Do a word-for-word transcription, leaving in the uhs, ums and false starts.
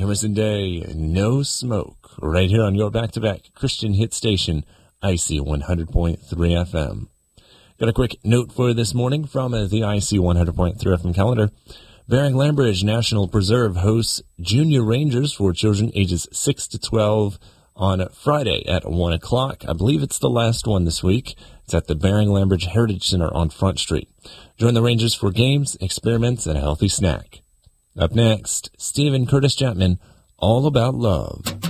Emerson Day, No Smoke, right here on your back-to-back Christian hit station, I C one hundred point three F M. Got a quick note for you this morning from uh, the I C one hundred point three F M calendar. Bering-Lambridge National Preserve hosts Junior Rangers for children ages six to twelve on Friday at one o'clock. I believe it's the last one this week. It's at the Bering-Lambridge Heritage Center on Front Street. Join the Rangers for games, experiments, and a healthy snack. Up next, Stephen Curtis Chapman, All About Love.